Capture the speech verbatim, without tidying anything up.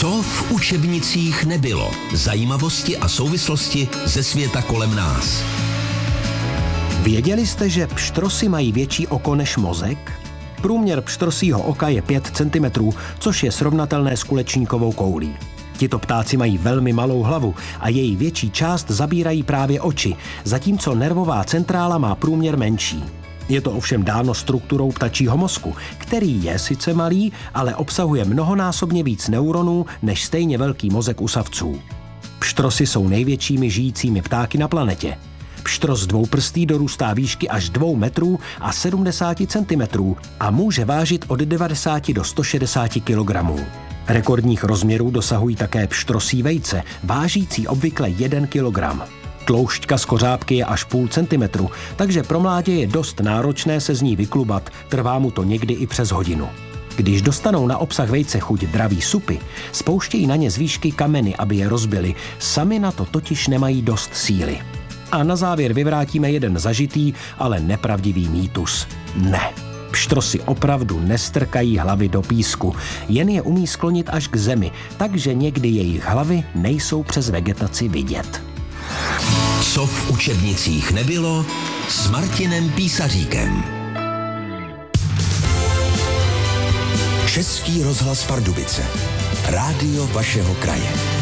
Co v učebnicích nebylo? Zajímavosti a souvislosti ze světa kolem nás. Věděli jste, že pštrosy mají větší oko než mozek? Průměr pštrosího oka je pět centimetrů, což je srovnatelné s kulečníkovou koulí. Tito ptáci mají velmi malou hlavu a její větší část zabírají právě oči, zatímco nervová centrála má průměr menší. Je to ovšem dáno strukturou ptačího mozku, který je sice malý, ale obsahuje mnohonásobně víc neuronů než stejně velký mozek u savců. Pštrosy jsou největšími žijícími ptáky na planetě. Pštros dvouprstý dorůstá výšky až dvou metrů a sedmdesáti centimetrů a může vážit od devadesáti do sto šedesáti kilogramů. Rekordních rozměrů dosahují také pštrosí vejce, vážící obvykle jeden kilogram. Tloušťka z kořápky je až půl centimetru, takže pro mládě je dost náročné se z ní vyklubat, trvá mu to někdy i přes hodinu. Když dostanou na obsah vejce chuť draví supy, spouštějí na ně z výšky kameny, aby je rozbili, sami na to totiž nemají dost síly. A na závěr vyvrátíme jeden zažitý, ale nepravdivý mýtus. Ne. Pštrosy opravdu nestrkají hlavy do písku, jen je umí sklonit až k zemi, takže někdy jejich hlavy nejsou přes vegetaci vidět. Co v učebnicích nebylo s Martinem Písaříkem. Český rozhlas Pardubice. Rádio vašeho kraje.